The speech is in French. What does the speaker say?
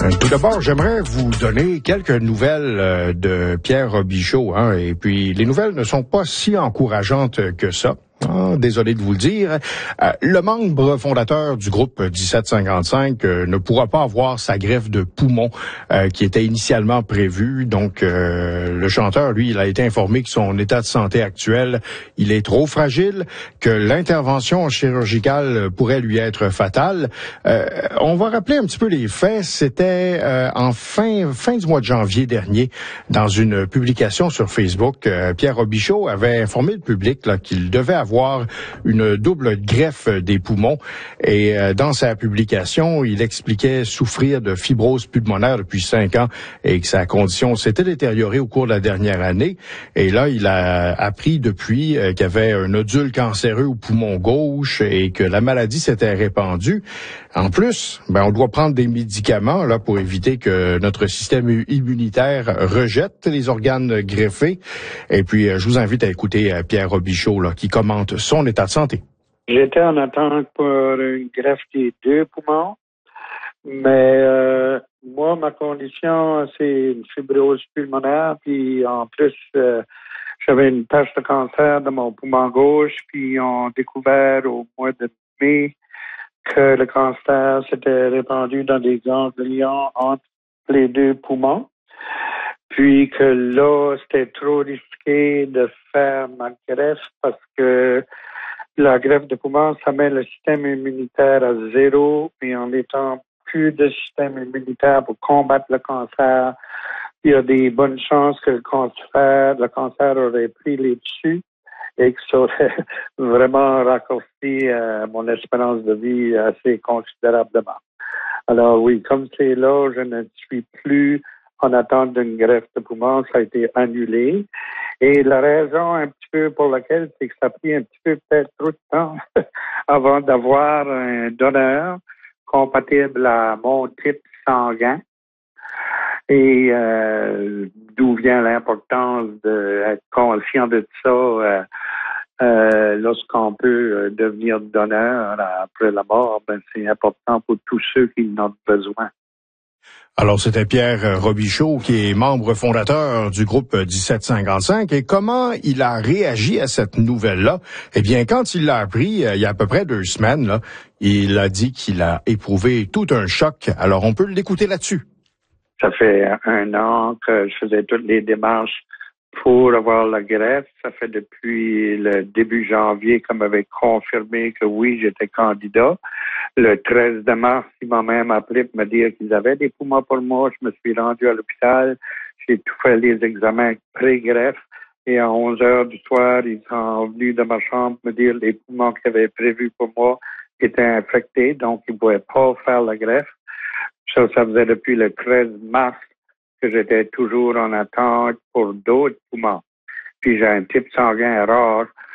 Tout d'abord, j'aimerais vous donner quelques nouvelles de Pierre Robichaud. Et puis, les nouvelles ne sont pas si encourageantes que ça. Désolé de vous le dire. Le membre fondateur du groupe 1755 ne pourra pas avoir sa greffe de poumon qui était initialement prévue. Donc, le chanteur, lui, il a été informé que son état de santé actuel, il est trop fragile, que l'intervention chirurgicale pourrait lui être fatale. On va rappeler un petit peu les faits. C'était en fin du mois de janvier dernier, dans une publication sur Facebook, Pierre Robichaud avait informé le public là, qu'il devait avoir une double greffe des poumons. Et dans sa publication, il expliquait souffrir de fibrose pulmonaire depuis 5 ans et que sa condition s'était détériorée au cours de la dernière année. Et là, il a appris depuis qu'il y avait un nodule cancéreux au poumon gauche et que la maladie s'était répandue. En plus, on doit prendre des médicaments là pour éviter que notre système immunitaire rejette les organes greffés. Et puis, je vous invite à écouter Pierre Robichaud là, qui commente son état de santé. J'étais en attente pour une greffe des 2 poumons, mais moi, ma condition, c'est une fibrose pulmonaire, puis en plus, j'avais une tache de cancer de mon poumon gauche, puis ils ont découvert au mois de mai que le cancer s'était répandu dans des ganglions entre les 2 poumons, puis que là, c'était trop risqué de faire ma greffe parce que la greffe de poumon, ça met le système immunitaire à 0, et en étant plus de système immunitaire pour combattre le cancer, il y a des bonnes chances que le cancer aurait pris les dessus et que ça aurait vraiment raccourci mon espérance de vie assez considérablement. Alors oui, comme c'est là, je ne suis plus en attente d'une greffe de poumon, ça a été annulé. Et la raison un petit peu pour laquelle, c'est que ça a pris un petit peu peut-être trop de temps avant d'avoir un donneur compatible à mon type sanguin. Et d'où vient l'importance d'être conscient de ça lorsqu'on peut devenir donneur après la mort, c'est important pour tous ceux qui en ont besoin. Alors, c'était Pierre Robichaud, qui est membre fondateur du groupe 1755. Et comment il a réagi à cette nouvelle-là? Eh bien, quand il l'a appris, il y a à peu près 2 semaines, là, il a dit qu'il a éprouvé tout un choc. Alors, on peut l'écouter là-dessus. Ça fait 1 an que je faisais toutes les démarches pour avoir la greffe. Ça fait depuis le début janvier qu'on m'avait confirmé que oui, j'étais candidat. Le 13 de mars, ils m'ont même appelé pour me dire qu'ils avaient des poumons pour moi. Je me suis rendu à l'hôpital. J'ai tout fait les examens pré-greffe. Et à 11 heures du soir, ils sont venus de ma chambre me dire les poumons qu'ils avaient prévus pour moi étaient infectés. Donc, ils ne pouvaient pas faire la greffe. Ça faisait depuis le 13 mars que j'étais toujours en attente pour d'autres poumons. Puis j'ai un type sanguin rare,